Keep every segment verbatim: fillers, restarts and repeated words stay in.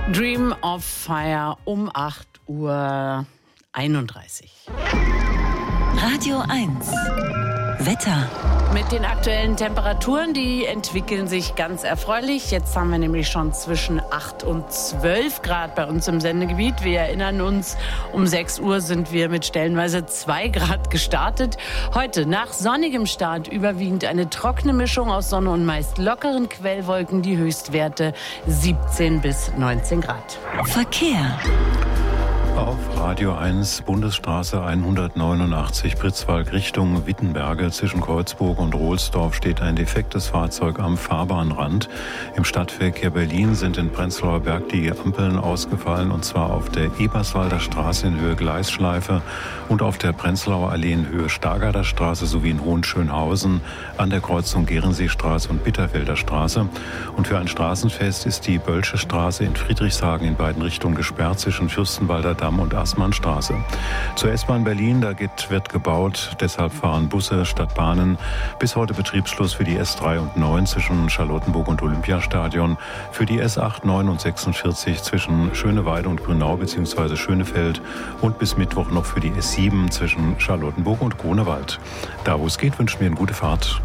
Dream of Fire um acht Uhr einunddreißig. Radio eins. Wetter. Mit den aktuellen Temperaturen, die entwickeln sich ganz erfreulich. Jetzt haben wir nämlich schon zwischen acht und zwölf Grad bei uns im Sendegebiet. Wir erinnern uns, um sechs Uhr sind wir mit stellenweise zwei Grad gestartet. Heute nach sonnigem Start überwiegend eine trockene Mischung aus Sonne und meist lockeren Quellwolken. Die Höchstwerte siebzehn bis neunzehn Grad. Verkehr. Auf Radio eins, Bundesstraße hundertneunundachtzig, Pritzwalk Richtung Wittenberge. Zwischen Kreuzburg und Rohlsdorf steht ein defektes Fahrzeug am Fahrbahnrand. Im Stadtverkehr Berlin sind in Prenzlauer Berg die Ampeln ausgefallen, und zwar auf der Eberswalder Straße in Höhe Gleisschleife und auf der Prenzlauer Allee in Höhe Stargarder Straße sowie in Hohenschönhausen an der Kreuzung Gerenseestraße und Bitterfelder Straße. Und für ein Straßenfest ist die Bölsche Straße in Friedrichshagen in beiden Richtungen gesperrt zwischen Fürstenwalder Damm und Assmannstraße. Zur S-Bahn Berlin, da geht, wird gebaut, deshalb fahren Busse statt Bahnen. Bis heute Betriebsschluss für die S drei und neun zwischen Charlottenburg und Olympiastadion, für die S acht, neun und sechsundvierzig zwischen Schöneweide und Grünau bzw. Schönefeld und bis Mittwoch noch für die S sieben zwischen Charlottenburg und Grunewald. Da wo es geht, wünschen wir eine gute Fahrt.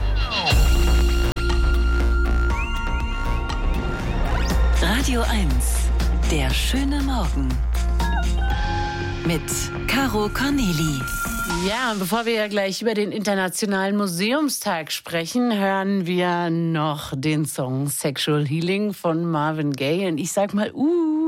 Radio eins, der schöne Morgen. Mit Caro Corneli. Ja, bevor wir ja gleich über den Internationalen Museumstag sprechen, hören wir noch den Song Sexual Healing von Marvin Gaye. Und ich sag mal, uh.